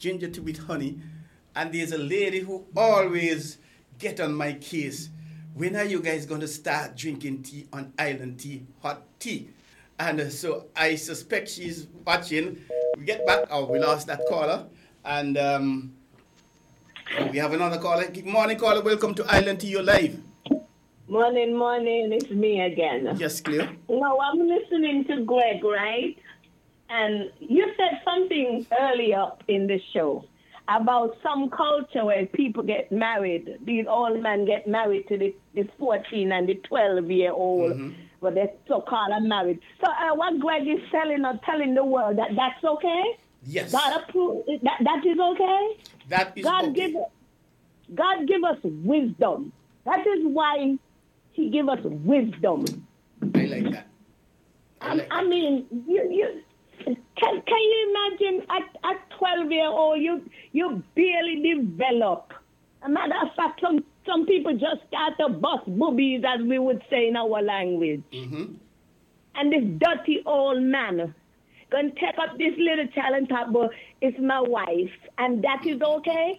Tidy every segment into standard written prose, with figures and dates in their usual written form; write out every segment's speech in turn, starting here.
ginger tea with honey. And there's a lady who always get on my case. When are you guys going to start drinking tea on Island Tea, hot tea? And so I suspect she's watching. We get back. Oh, we lost that caller. And we have another caller. Good morning, caller. Welcome to Island Tea, you're live. Morning, morning. It's me again. Yes, Cleo. No, I'm listening to Greg, right? And you said something earlier in the show about some culture where people get married. These old men get married to the 14 and the 12-year-old, but they're so-called married. So what Greg is telling the world, that's okay? Yes. God approve that is okay? That is God okay. God give us wisdom. That is why He give us wisdom. I like that. I mean, you can you imagine at 12-year-old you barely develop. As a matter of fact, some people just start to bust boobies, as we would say in our language. Mm-hmm. And this dirty old man gonna take up this little child and talk about it's my wife, and that is okay.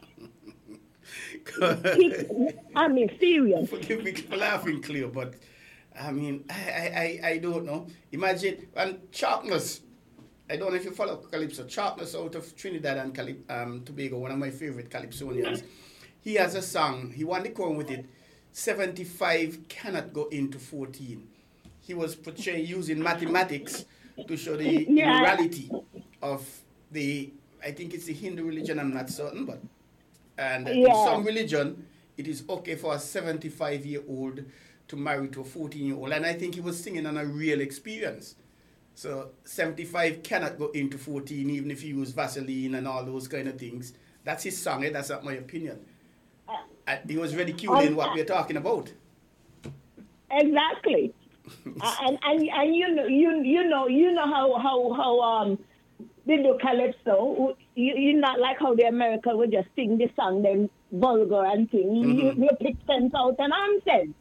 I mean, serious. Forgive me for laughing, Cleo, but I mean, I don't know. Imagine, and Sharpness, I don't know if you follow Calypso. Sharpness out of Trinidad and Tobago, one of my favorite Calypsonians. He has a song, he won the crown with it, 75 cannot go into 14. He was portraying using mathematics to show the immorality of I think it's the Hindu religion, I'm not certain, but in some religion, it is okay for a 75-year-old to marry to a 14-year-old. And I think he was singing on a real experience. So 75 cannot go into 14, even if you use Vaseline and all those kind of things. That's his song, that's not my opinion. He was ridiculing what we're talking about. Exactly. and you know how they do calypso. You not like how the Americans would just sing the song, them vulgar and things. You pick sense out and nonsense.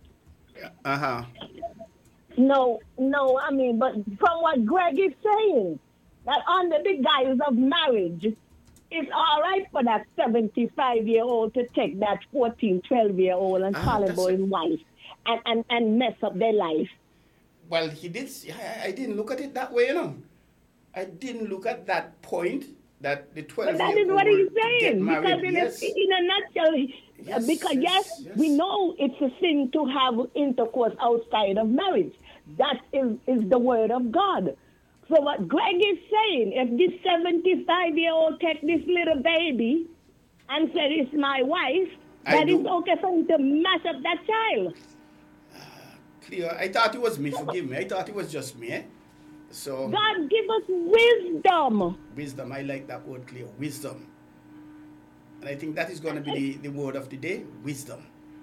No, I mean, but from what Greg is saying, that under the guise of marriage, it's all right for that 75-year-old to take that 14, 12-year-old and call him his wife and mess up their life. Well, he did. I didn't look at it that way, you know. I didn't look at that point that the 12-year-old. But that is what he's saying. Because in a nutshell, because we know it's a sin to have intercourse outside of marriage. That is the word of God. So what Greg is saying, if this 75-year-old take this little baby and said it's my wife, that is okay for him to mash up that child. Cleo, I thought it was me. Forgive me. I thought it was just me. So God give us wisdom. Wisdom. I like that word, Cleo. Wisdom. And I think that is going to be the word of the day. Wisdom.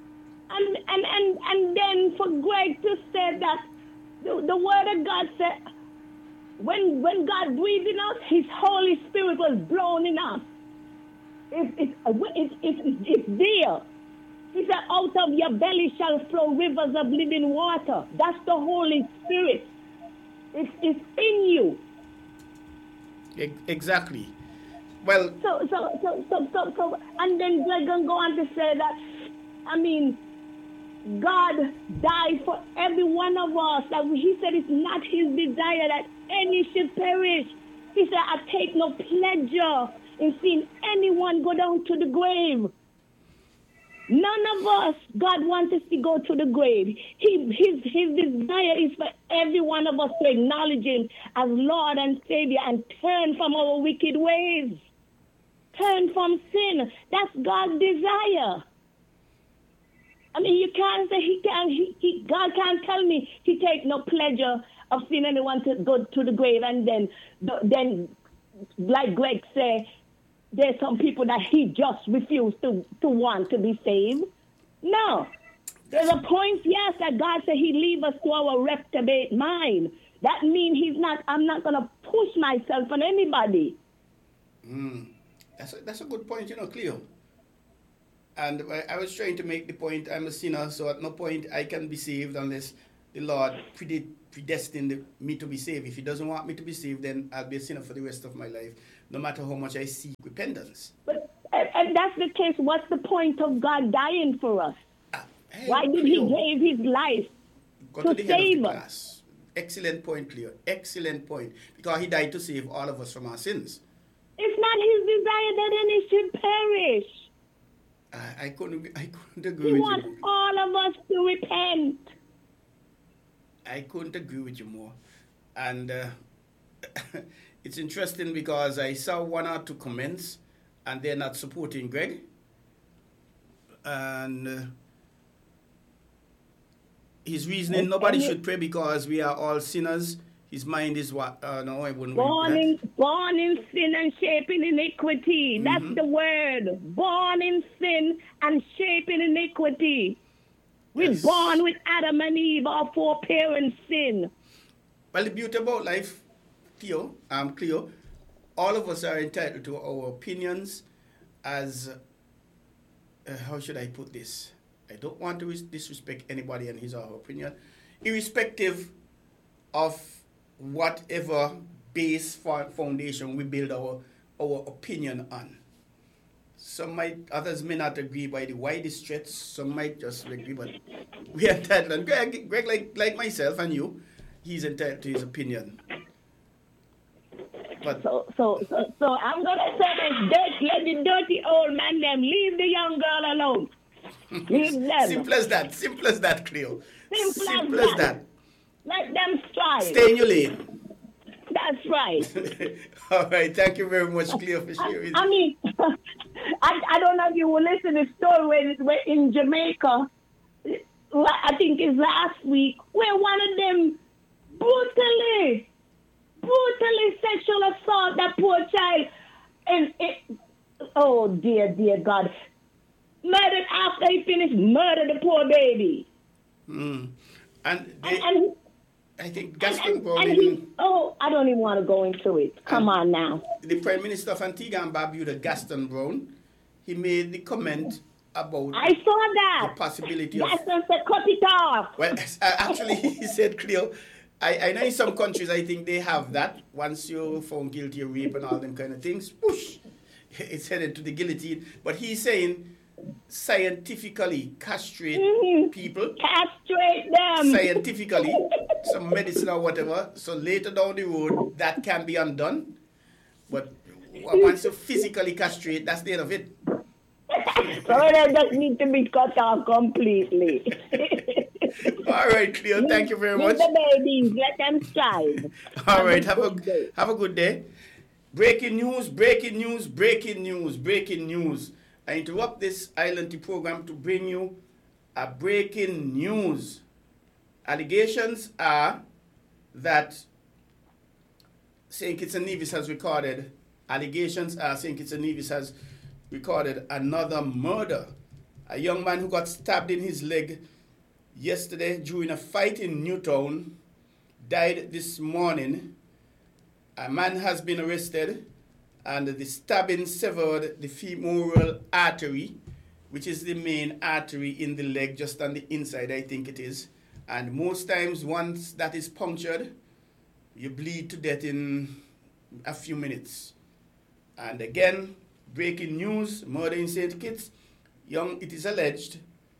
And then for Greg to say that the word of God said, when God breathed in us, His Holy Spirit was blown in us. It's there. He said, out of your belly shall flow rivers of living water. That's the Holy Spirit. It's in you. Exactly. Well. So, and then Greg can go on to say that, I mean, God died for every one of us. That He said it's not His desire that any should perish. He said, I take no pleasure in seeing anyone go down to the grave. None of us, God wants us to go to the grave. His desire is for every one of us to acknowledge Him as Lord and Savior and turn from our wicked ways. Turn from sin. That's God's desire. I mean, you can't say God can't tell me He take no pleasure of seeing anyone to go to the grave, and then like Greg said, there's some people that He just refused to want to be saved. No. There's a point, yes, that God said He leave us to our reprobate mind. That means I'm not going to push myself on anybody. That's a good point, Cleo. And I was trying to make the point, I'm a sinner, so at no point I can be saved unless the Lord predestined me to be saved. If he doesn't want me to be saved, then I'll be a sinner for the rest of my life, no matter how much I seek repentance. But and that's the case. What's the point of God dying for us? Why did he give his life to save us? Excellent point, Cleo. Excellent point. Because he died to save all of us from our sins. It's not his desire that any should perish. I couldn't agree He with you. wants all of us to repent. I couldn't agree with you more. And it's interesting because I saw one or two comments and they're not supporting Greg. And his reasoning, nobody should pray because we are all sinners. His mind is what? No, I wouldn't born in sin and shaped in iniquity. Mm-hmm. That's the word. Born in sin and shaped in iniquity. We're born with Adam and Eve, our foreparents' sin. Well, the beauty about life, Cleo, all of us are entitled to our opinions as, how should I put this? I don't want to disrespect anybody and his or her opinion, irrespective of whatever base foundation we build our opinion on. Others may not agree by the widest stretch, some might just agree, but we are entitled. And Greg like myself and you, he's entitled to his opinion. But so I'm gonna say this: let the dirty old man them leave the young girl alone. Leave them. Simple as that, Cleo. Simple as that. Let them strive. Stay in your lane. That's right. All right, thank you very much, Cleo, for sharing. I mean, I don't know if you will listen to the story where in Jamaica, I think it's last week, where one of them brutally sexual assault that poor child, and oh dear God, murdered after he finished murdered the poor baby. And I think Gaston Brown. I don't even want to go into it. Come on now. The Prime Minister of Antigua and Barbuda, Gaston Brown, he made the comment about I saw that. The possibility Gaston said, cut it off. Well, actually, he said, Cleo, I know in some countries, I think they have that. Once you're found guilty of rape and all them kind of things, whoosh, it's headed to the guillotine. But he's saying, scientifically castrate people. Castrate them. Scientifically, some medicine or whatever. So later down the road, that can be undone. But once you physically castrate, that's the end of it. So they just need to be cut off completely. All right, Cleo, thank you very much. The babies, let them strive. All right, have a good day. Breaking news. I interrupt this ILNT program to bring you a breaking news. Allegations are that St. Kitts and Nevis has recorded another murder. A young man who got stabbed in his leg yesterday during a fight in Newtown died this morning. A man has been arrested, and the stabbing severed the femoral artery, which is the main artery in the leg, just on the inside, I think it is. And most times, once that is punctured, you bleed to death in a few minutes. And again, breaking news, murder in St. Kitts. It is alleged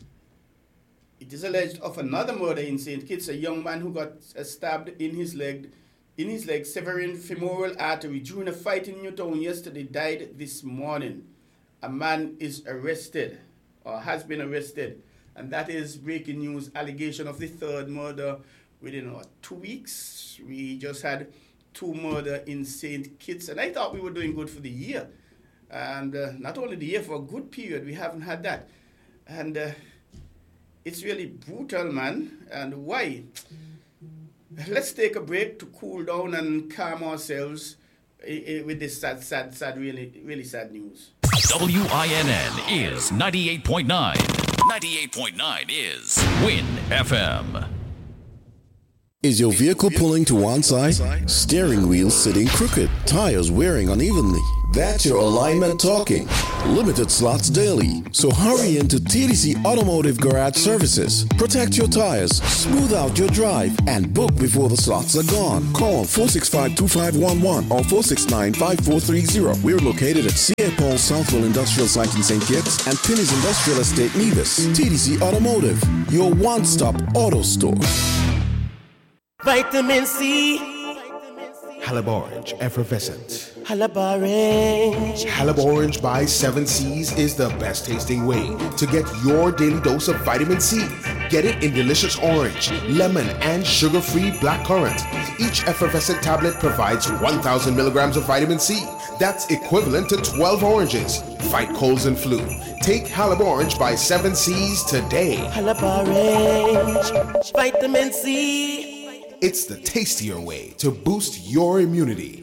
of another murder in St. Kitts, a young man who got stabbed in his leg, severing femoral artery during a fight in Newtown yesterday, died this morning. A man is arrested, or has been arrested, and that is breaking news. Allegation of the third murder within 2 weeks. We just had 2 murders in St. Kitts, and I thought we were doing good for the year. And not only the year, for a good period, we haven't had that. And it's really brutal, man. And why? Let's take a break to cool down and calm ourselves with this sad, really sad news. WINN is 98.9. 98.9 is WIN FM. Is your vehicle pulling to one side? Steering wheel sitting crooked? Tires wearing unevenly? That's your alignment talking. Limited slots daily. So hurry into TDC Automotive Garage Services. Protect your tires, smooth out your drive, and book before the slots are gone. Call 465-2511 or 469-5430. We're located at C.A. Paul Southwell Industrial Site in St. Kitts and Pinny's Industrial Estate, Nevis. TDC Automotive, your one-stop auto store. Vitamin C. Halib Orange Effervescent. Halib Orange. Halib Orange by 7 Seas is the best tasting way to get your daily dose of vitamin C. Get it in delicious orange, lemon, and sugar-free blackcurrant. Each effervescent tablet provides 1,000 milligrams of vitamin C. That's equivalent to 12 oranges. Fight colds and flu. Take Halib Orange by 7 Seas today. Halib Orange. Vitamin C. It's the tastier way to boost your immunity.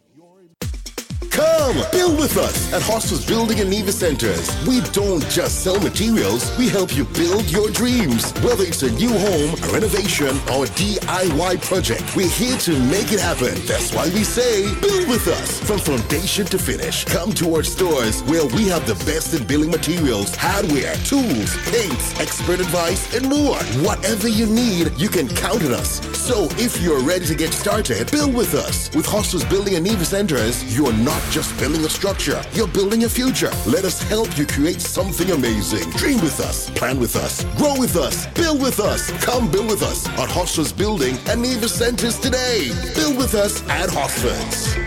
Come, build with us at Hostels Building and Nevis Centers. We don't just sell materials, we help you build your dreams. Whether it's a new home, a renovation, or a DIY project, we're here to make it happen. That's why we say, build with us. From foundation to finish, come to our stores where we have the best in building materials, hardware, tools, paints, expert advice, and more. Whatever you need, you can count on us. So if you're ready to get started, build with us. With Hostels Building and Nevis Centers, you're not just building a structure, you're building a future. Let us help you create something amazing. Dream with us, plan with us, grow with us, build with us. Come build with us at Hostels Building and Nevis Centers today. Build with us at Hostels.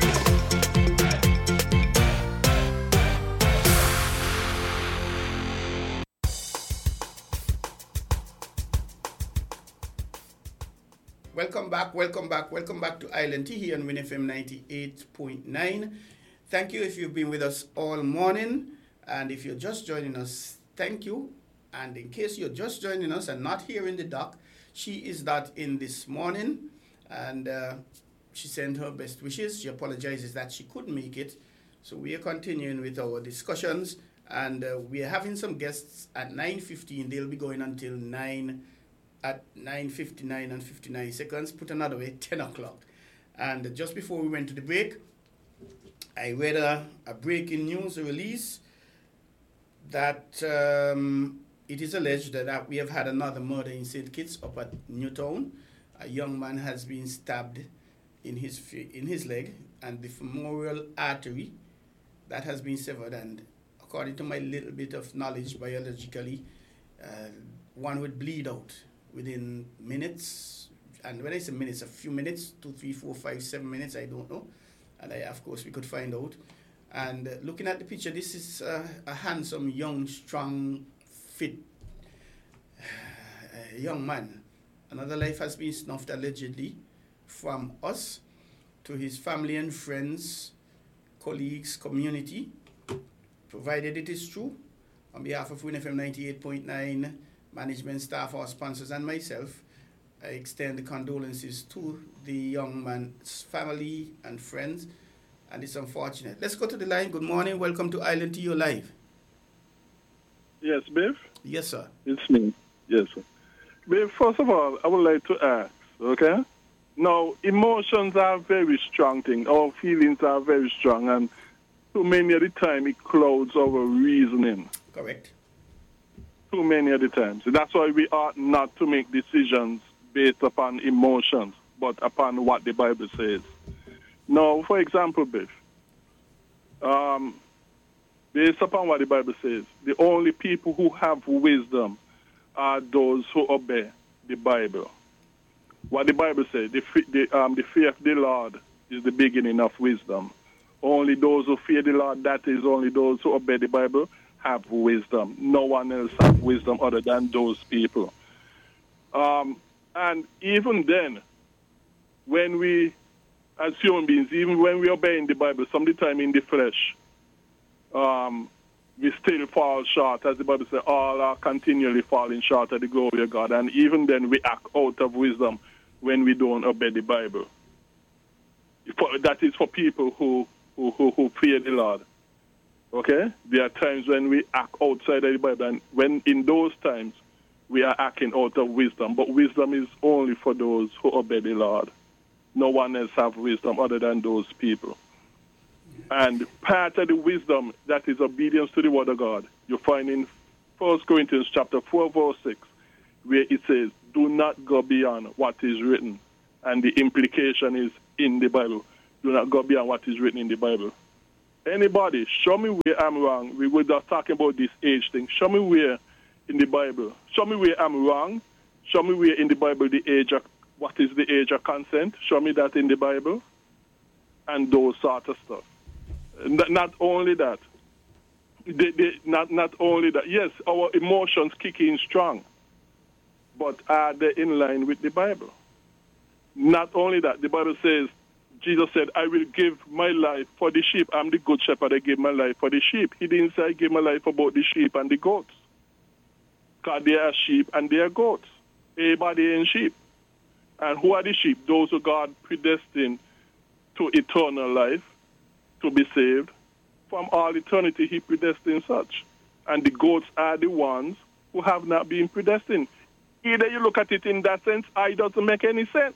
Welcome back to Island Tea here on Win FM 98.9. Thank you if you've been with us all morning. And if you're just joining us, thank you. And in case you're just joining us and not here in the dock, she is not in this morning. And she sent her best wishes. She apologizes that she couldn't make it. So we are continuing with our discussions. And we are having some guests at 9:15. They'll be going until 9 at 9:59 and 59 seconds. Put another way, 10 o'clock. And just before we went to the break, I read a breaking news release that it is alleged that we have had another murder in St. Kitts up at Newtown. A young man has been stabbed in his leg, and the femoral artery that has been severed. And according to my little bit of knowledge biologically, one would bleed out within minutes. And when I say minutes, a few minutes, 2, 3, 4, 5, 7 minutes, I don't know. And of course, we could find out. And looking at the picture, this is a handsome, young, strong, fit young man. Another life has been snuffed allegedly from us to his family and friends, colleagues, community. Provided it is true, on behalf of WinFM 98.9, management, staff, our sponsors, and myself, I extend the condolences to the young man's family and friends, and it's unfortunate. Let's go to the line. Good morning. Welcome to Island to You Live. Yes, Biff? Yes, sir. It's me. Yes, sir. Biff, first of all, I would like to ask, okay? Now, emotions are a very strong thing. Our feelings are very strong, and too many of the time it clouds our reasoning. Correct. Too many of the times. That's why we ought not to make decisions based upon emotions, but upon what the Bible says. Now, for example, Biff, based upon what the Bible says, the only people who have wisdom are those who obey the Bible. What the Bible says, the fear of the Lord is the beginning of wisdom. Only those who fear the Lord, that is, only those who obey the Bible, have wisdom. No one else has wisdom other than those people. And even then, when we, as human beings, even when we obey in the Bible, some of the time in the flesh, we still fall short. As the Bible says, all are continually falling short of the glory of God. And even then, we act out of wisdom when we don't obey the Bible. That is for people who fear the Lord. Okay? There are times when we act outside of the Bible, and when in those times we are acting out of wisdom. But wisdom is only for those who obey the Lord. No one else have wisdom other than those people. And part of the wisdom that is obedience to the word of God, you find in 1 Corinthians chapter 4, verse 6, where it says, do not go beyond what is written. And the implication is in the Bible. Do not go beyond what is written in the Bible. Anybody, show me where I'm wrong. We were just talking about this age thing. Show me where in the Bible. Show me where I'm wrong. Show me where in the Bible what is the age of consent. Show me that in the Bible. And those sort of stuff. Not only that. Not only that. Yes, our emotions kick in strong. But are they in line with the Bible? Not only that. The Bible says, Jesus said, I will give my life for the sheep. I'm the good shepherd. I give my life for the sheep. He didn't say I give my life for both the sheep and the goats. Because they are sheep and they are goats. Everybody ain't sheep. And who are the sheep? Those who God predestined to eternal life, to be saved. From all eternity, he predestined such. And the goats are the ones who have not been predestined. Either you look at it in that sense, or it doesn't make any sense.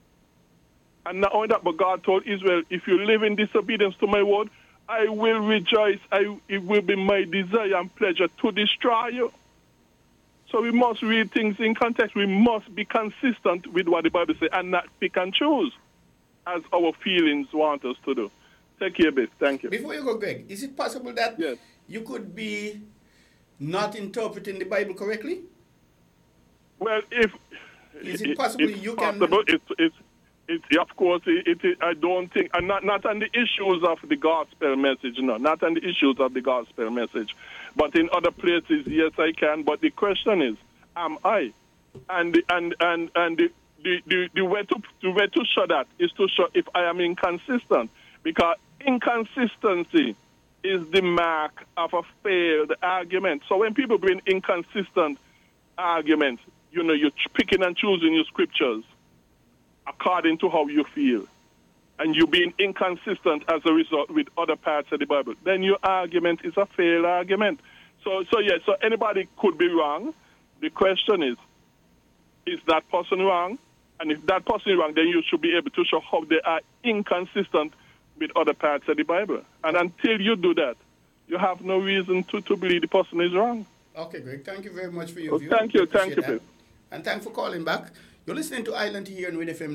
And not only that, but God told Israel, if you live in disobedience to my word, I will rejoice. It will be my desire and pleasure to destroy you. So we must read things in context. We must be consistent with what the Bible says and not pick and choose as our feelings want us to do. Take care, Biff. Thank you. Before you go, Greg, is it possible that yes, you could be not interpreting the Bible correctly? Well, is it possible you possible, can... Of course, I don't think, and not on the issues of the gospel message, no, not on the issues of the gospel message. But in other places, yes, I can. But the question is, am I? And the way to show that is to show if I am inconsistent. Because inconsistency is the mark of a failed argument. So when people bring inconsistent arguments, you're picking and choosing your scriptures according to how you feel, and you being inconsistent as a result with other parts of the Bible, then your argument is a failed argument. So anybody could be wrong. The question is that person wrong? And if that person is wrong, then you should be able to show how they are inconsistent with other parts of the Bible. And until you do that, you have no reason to believe the person is wrong. Okay, Greg. Thank you very much for your view. Thank you, and thanks for calling back. You're listening to Island here on Win FM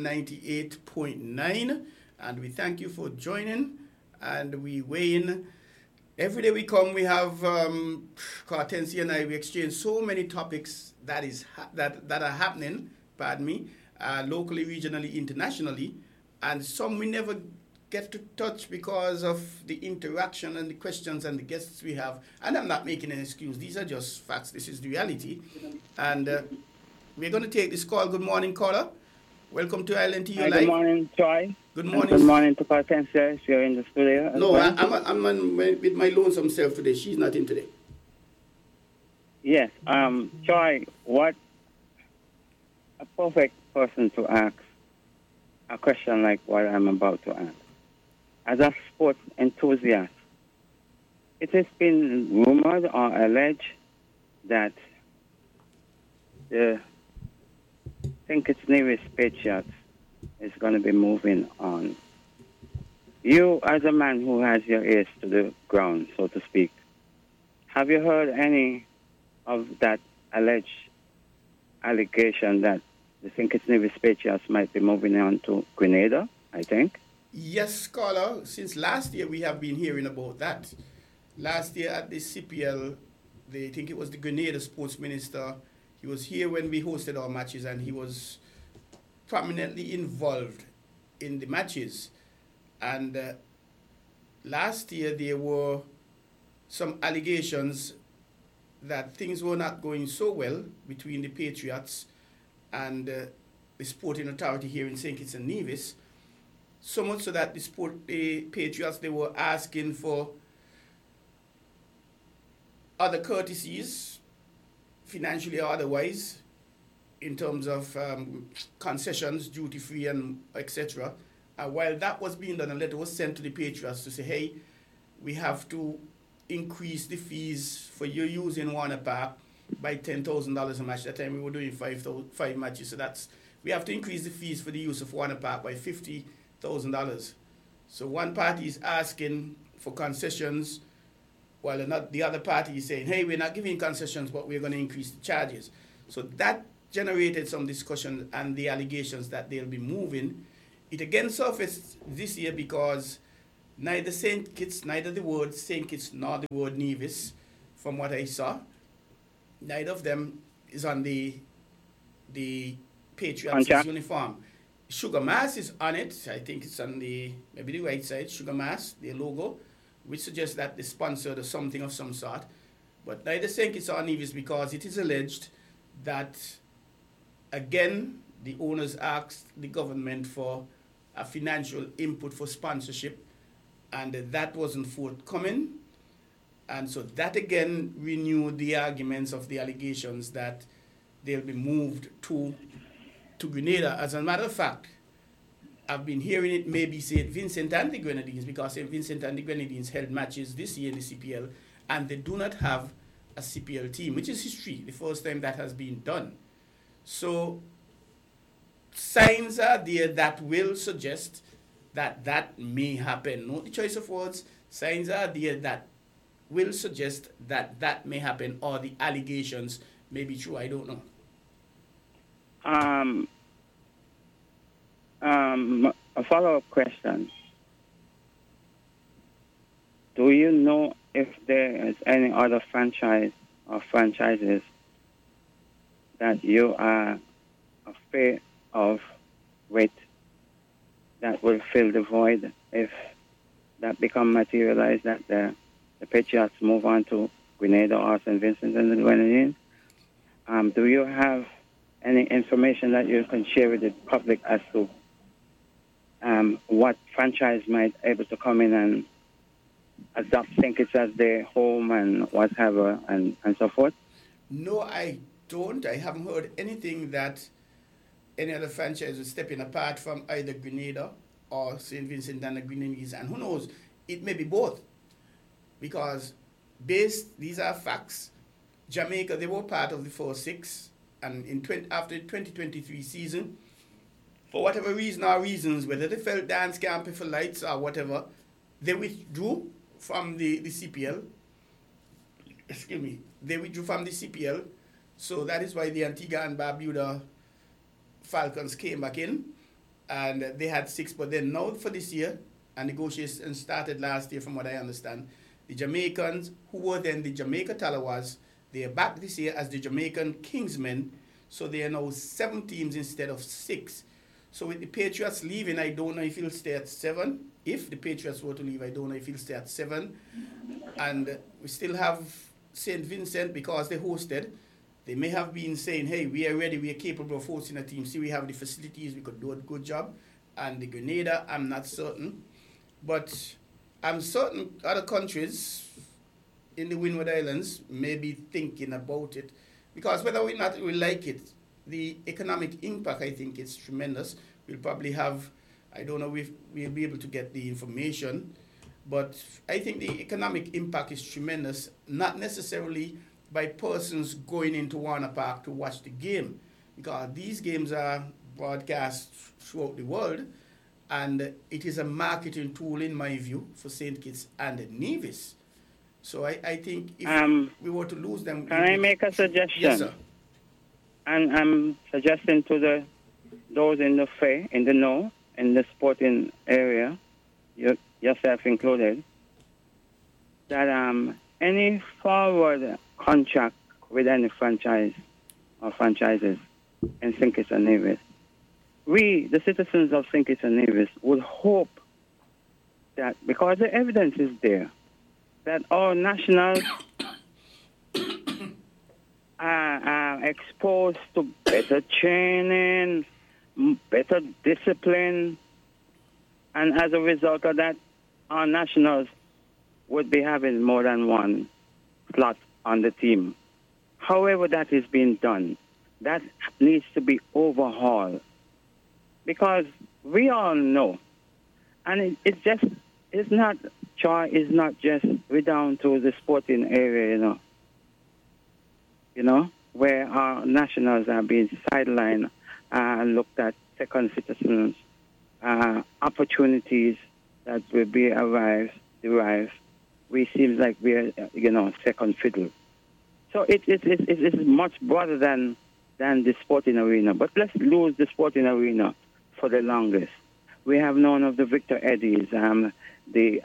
98.9, and we thank you for joining. And we weigh in. Every day we come, we have Cartensi and I. We exchange so many topics that are happening. Locally, regionally, internationally, and some we never get to touch because of the interaction and the questions and the guests we have. And I'm not making an excuse. These are just facts. This is the reality, and. We're going to take this call. Good morning, caller. Welcome to Island TV Live. Good morning, Troy. Good morning. Good morning to Cartensia. You're in the studio. No, I'm with my lonesome self today. She's not in today. Yes. Troy, what a perfect person to ask a question like what I'm about to ask. As a sports enthusiast, it has been rumored or alleged that the I think it's Nevis Patriots is going to be moving on. You, as a man who has your ears to the ground, so to speak, have you heard any of that alleged allegation that the St. Kitts Nevis Patriots might be moving on to Grenada, I think? Yes, scholar. Since last year, we have been hearing about that. Last year at the CPL, I think it was the Grenada sports minister. He was here when we hosted our matches, and he was prominently involved in the matches. And last year there were some allegations that things were not going so well between the Patriots and the Sporting Authority here in St. Kitts and Nevis. So much so that the Patriots, they were asking for other courtesies, financially or otherwise, in terms of concessions, duty-free, and etc. While that was being done, a letter was sent to the Patriots to say, hey, we have to increase the fees for you using Warner Park by $10,000 a match. That time we were doing five matches, so we have to increase the fees for the use of Warner Park by $50,000. So one party is asking for concessions, while the other party is saying, hey, we're not giving concessions, but we're going to increase the charges. So that generated some discussion and the allegations that they'll be moving. It again surfaced this year because neither St. Kitts, neither the word St. Kitts nor the word Nevis, from what I saw, neither of them is on the Patriots uniform. Sugar Mass is on it. I think it's on maybe the right side, Sugar Mass, their logo, which suggests that they sponsored something of some sort. But neither St. Kitts or Nevis, because it is alleged that, again, the owners asked the government for a financial input for sponsorship, and that wasn't forthcoming. And so that again renewed the arguments of the allegations that they'll be moved to Grenada. As a matter of fact, I've been hearing it maybe St. Vincent and the Grenadines, because St. Vincent and the Grenadines held matches this year in the CPL, and they do not have a CPL team, which is history, the first time that has been done. So signs are there that will suggest that that may happen. Note the choice of words. Signs are there that will suggest that that may happen, or the allegations may be true. I don't know. A follow-up question. Do you know if there is any other franchise or franchises that you are afraid of that will fill the void if that become materialized, that the Patriots move on to Grenada or St. Vincent and the Grenadines? Do you have any information that you can share with the public as to what franchise might able to come in and adopt St. Kitts as their home and whatever and so forth? No, I don't. I haven't heard anything that any other franchise is stepping apart from either Grenada or St. Vincent and the Grenadines. And who knows, it may be both. Because these are facts. Jamaica, they were part of the 4-6. And after the 2023 season, for whatever reason or reasons, whether they felt dance camp for lights or whatever, they withdrew from the CPL. Excuse me. They withdrew from the CPL. So that is why the Antigua and Barbuda Falcons came back in. And they had 6. But then now for this year, and negotiations started last year from what I understand, the Jamaicans, who were then the Jamaica Talawas, they are back this year as the Jamaican Kingsmen. So they are now 7 teams instead of 6. So with the Patriots leaving, I don't know if he'll stay at 7. If the Patriots were to leave, I don't know if he'll stay at 7. And we still have St. Vincent because they hosted. They may have been saying, hey, we are ready, we are capable of hosting a team. See, we have the facilities, we could do a good job. And the Grenada, I'm not certain. But I'm certain other countries in the Windward Islands may be thinking about it. Because whether or not we like it, the economic impact, I think, is tremendous. We'll probably have, I don't know if we'll be able to get the information, but I think the economic impact is tremendous, not necessarily by persons going into Warner Park to watch the game, because these games are broadcast throughout the world, and it is a marketing tool, in my view, for St. Kitts and Nevis. So I think if we were to lose them... Can I make a suggestion? Yes, sir. And I'm suggesting to those in the know, in the sporting area, yourself included, that any forward contract with any franchise or franchises in St. Kitts and Nevis, we, the citizens of St. Kitts and Nevis, would hope that, because the evidence is there, that our nationals are exposed to better training, better discipline, and as a result of that, our nationals would be having more than one slot on the team. However that is being done, that needs to be overhauled. Because we all know, and it's not just down to the sporting area, where our nationals are being sidelined and looked at second citizens, opportunities that will be derived, we seem like we're, second fiddle. So it's much broader than the sporting arena. But let's lose the sporting arena for the longest. We have known of the Victor Eddies, the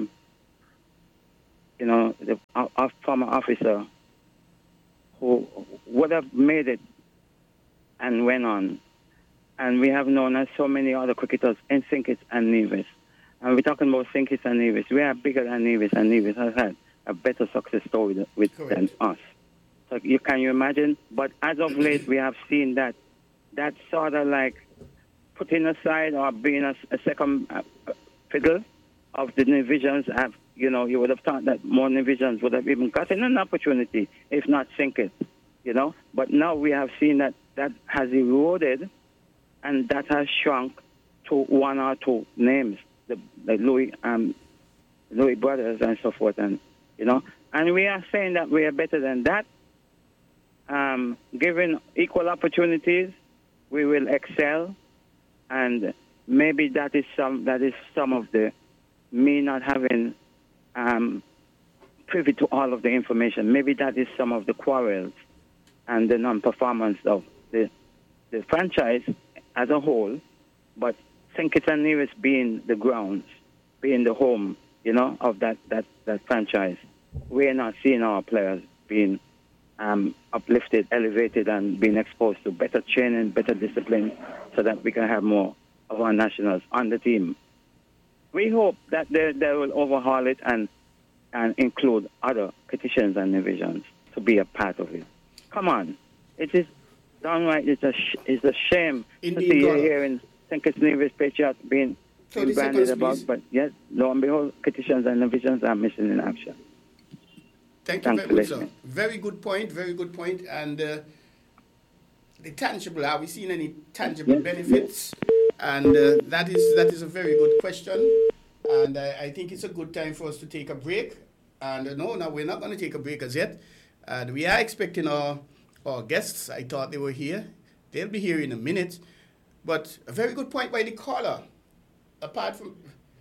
former officer who would have made it and went on. And we have known as so many other cricketers in St. Kitts and Nevis. And we're talking about St. Kitts and Nevis. We are bigger than Nevis, and Nevis has had a better success story than us. So can you imagine? But as of late, we have seen that sort of like putting aside or being a second fiddle of the divisions. You would have thought that more divisions would have even gotten an opportunity, if not St. Kitts, But now we have seen that has eroded, and that has shrunk to one or two names, the Louis brothers and so forth, and we are saying that we are better than that. Given equal opportunities, we will excel, and maybe that is some of the me not having privy to all of the information. Maybe that is some of the quarrels and the non-performance of the franchise as a whole, but St. Kitts and Nevis being the grounds, being the home, of that franchise. We are not seeing our players being uplifted, elevated, and being exposed to better training, better discipline, so that we can have more of our nationals on the team. We hope that they will overhaul it and include other petitions and divisions to be a part of it. Come on. It is downright, it's a shame to see you here in St. Kitts and Nevis Patriots being branded about, but yes, lo and behold, petitions and divisions are missing in action. Thank you very much, sir. Very good point. And the tangible, are we seeing any tangible benefits? And that is a very good question. And I think it's a good time for us to take a break. And no, we're not going to take a break as yet. And we are expecting our guests. I thought they were here. They'll be here in a minute. But a very good point by the caller. Apart from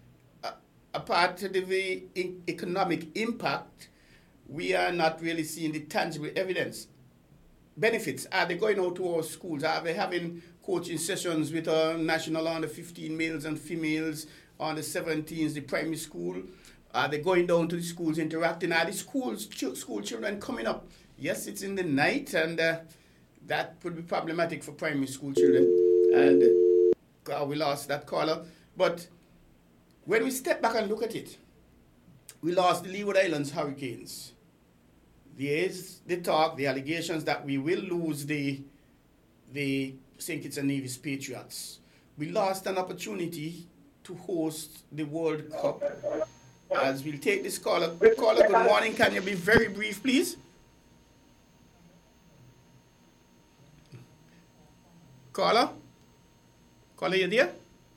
the economic impact, we are not really seeing the tangible evidence. Benefits. Are they going out to our schools? Are they having coaching sessions with our national under 15 males and females, under 17s, the primary school? Are they going down to the schools, interacting? Are the school children coming up? Yes, it's in the night, and that could be problematic for primary school children. And we lost that caller. But when we step back and look at it, we lost the Leeward Islands Hurricanes. There is the talk, the allegations that we will lose the St. Kitts and Nevis Patriots. We lost an opportunity to host the World Cup. As we'll take this caller. Caller, good morning. Can you be very brief, please? Caller, you there?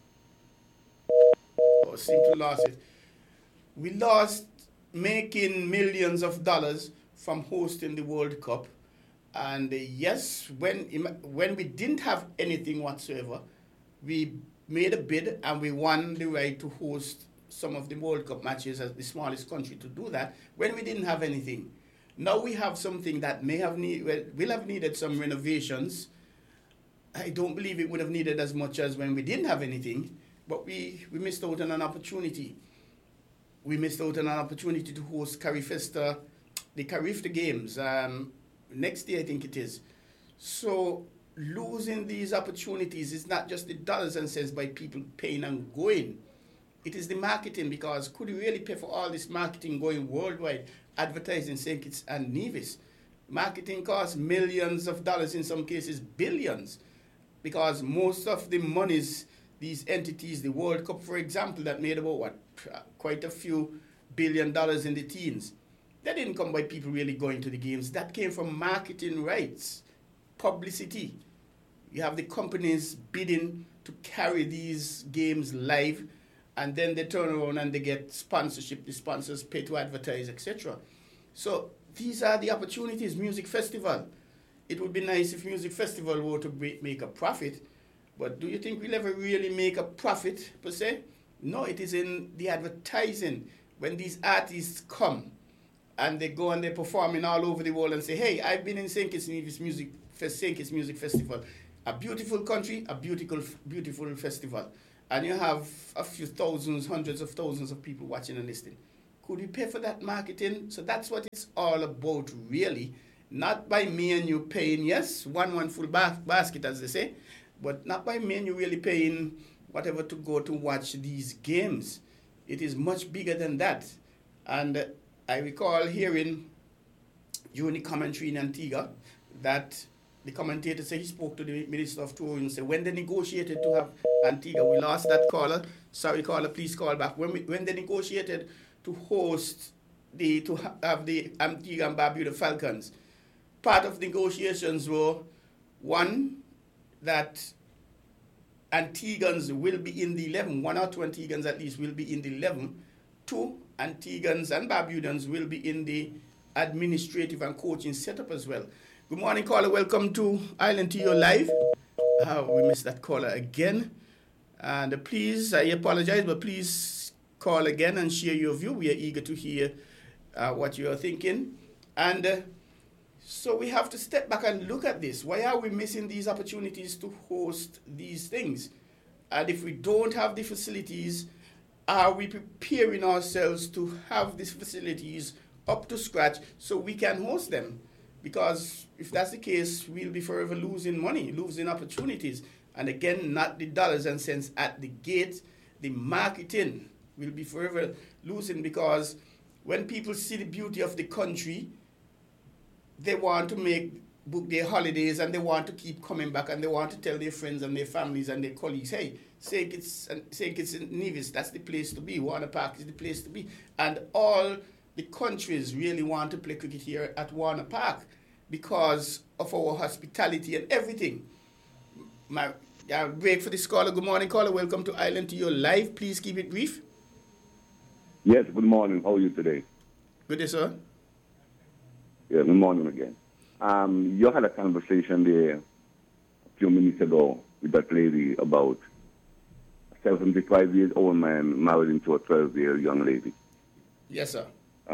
Oh, seem to lose it. We lost making millions of dollars from hosting the World Cup. And yes, when we didn't have anything whatsoever, we made a bid and we won the right to host some of the World Cup matches as the smallest country to do that when we didn't have anything. Now we have something that will have needed some renovations. I don't believe it would have needed as much as when we didn't have anything, but we missed out on an opportunity. We missed out on an opportunity to host Carifesta, the Carifta Games, next year I think it is. So losing these opportunities is not just the dollars and cents by people paying and going. It is the marketing, because could you really pay for all this marketing going worldwide, advertising St. Kitts and Nevis? Marketing costs millions of dollars, in some cases billions, because most of the monies, these entities, the World Cup, for example, that made about quite a few $1 billion in the teens, that didn't come by people really going to the games. That came from marketing rights, publicity. You have the companies bidding to carry these games live, and then they turn around and they get sponsorship. The sponsors pay to advertise, etc. So these are the opportunities. Music festival. It would be nice if music festival were to make a profit, but do you think we'll ever really make a profit, per se? No, it is in the advertising. When these artists come and they go and they're performing all over the world and say, hey, I've been in St. Kitts Nevis Music Festival. A beautiful country, a beautiful festival. And you have a few thousands, hundreds of thousands of people watching and listening. Could we pay for that marketing? So that's what it's all about, really. Not by me and you paying, yes, one full basket, as they say, but not by me and you really paying whatever to go to watch these games. It is much bigger than that. And I recall hearing during the commentary in Antigua that the commentator said he spoke to the Minister of Tourism and said when they negotiated to have Antigua, we lost that caller. Sorry, caller, please call back. When they negotiated to have the Antigua and Barbuda Falcons, part of the negotiations were, one, that Antiguans will be in the 11, 1 or 2 Antiguans at least will be in the 11. 2, Antiguans and Barbudans will be in the administrative and coaching setup as well. Good morning, caller. Welcome to Island to Your Live. We missed that caller again. And please, I apologize, but please call again and share your view. We are eager to hear what you are thinking. And so we have to step back and look at this. Why are we missing these opportunities to host these things? And if we don't have the facilities, are we preparing ourselves to have these facilities up to scratch so we can host them? Because if that's the case, we'll be forever losing money, losing opportunities. And again, not the dollars and cents at the gate, the marketing will be forever losing, because when people see the beauty of the country, they want to book their holidays and they want to keep coming back and they want to tell their friends and their families and their colleagues, hey, St. Kitts and Nevis, that's the place to be. Warner Park is the place to be. And all the countries really want to play cricket here at Warner Park because of our hospitality and everything. Break for this caller. Good morning, caller. Welcome to Island to Your Live. Please keep it brief. Yes, good morning. How are you today? Good day, sir. Yeah, good morning again. You had a conversation there a few minutes ago with that lady about a 75-year-old man married into a 12-year young lady. Yes, sir.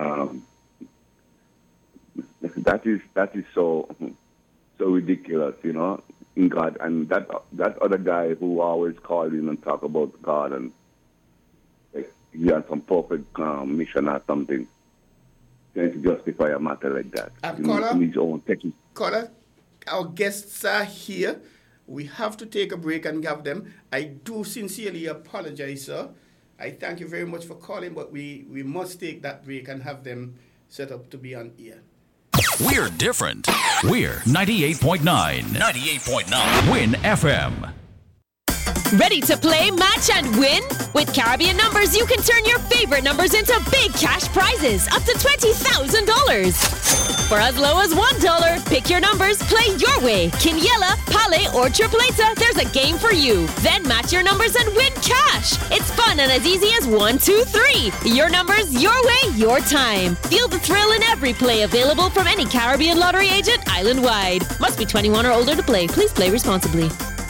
That is so ridiculous, you know, in God. And that other guy who always called in and talk about God and he has some perfect mission or something, trying to justify a matter like that. Caller, our guests are here. We have to take a break and have them. I do sincerely apologize, sir. I thank you very much for calling, but we must take that break and have them set up to be on air. We're different. We're 98.9. 98.9. Win FM. Ready to play, match, and win? With Caribbean Numbers, you can turn your favorite numbers into big cash prizes up to $20,000. For as low as $1, pick your numbers, play your way. Quiniela, Pale, or Tripleta, there's a game for you. Then match your numbers and win cash. It's fun and as easy as 1, 2, 3. Your numbers, your way, your time. Feel the thrill in every play, available from any Caribbean lottery agent island-wide. Must be 21 or older to play. Please play responsibly.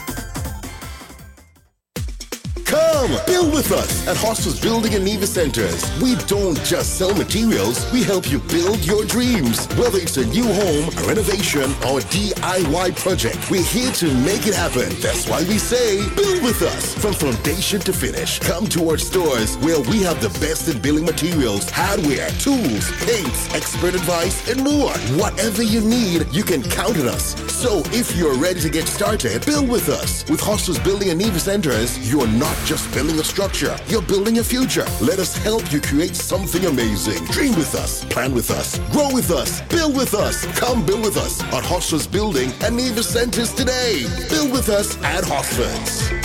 Come, build with us at Hostels Building and Nevis Centers. We don't just sell materials, we help you build your dreams. Whether it's a new home, a renovation, or a DIY project, we're here to make it happen. That's why we say, build with us. From foundation to finish, come to our stores where we have the best in building materials, hardware, tools, paints, expert advice, and more. Whatever you need, you can count on us. So if you're ready to get started, build with us. With Hostels Building and Nevis Centers, you're not just building a structure, you're building a future. Let us help you create something amazing. Dream with us, plan with us, grow with us, build with us. Come build with us at Hostels Building and Nevis Centers today. Build with us at Hostels.